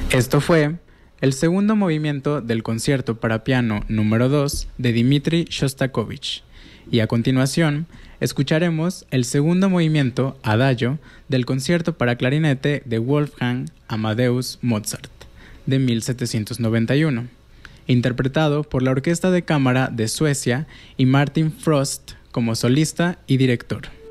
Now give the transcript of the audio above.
Esto fue el segundo movimiento del concierto para piano número 2 de Dmitri Shostakovich. Y a continuación, escucharemos el segundo movimiento Adagio del concierto para clarinete de Wolfgang Amadeus Mozart de 1791, interpretado por la Orquesta de Cámara de Suecia y Martin Frost como solista y director.